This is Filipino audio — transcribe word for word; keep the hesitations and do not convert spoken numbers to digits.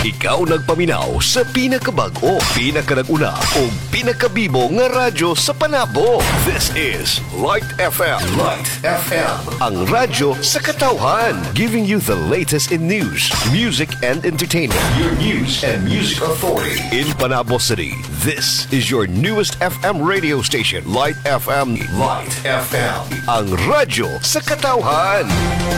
Ikaw nagpaminaw sa pinakabago, pinakanaguna o pinakabibo nga radyo sa Panabo. This is Light F M. Light F M. Ang radyo sa katawhan. Giving you the latest in news, music and entertainment. Your news and music authority in Panabo City. This is your newest F M radio station. Light F M. Light F M. Ang radyo sa katawhan.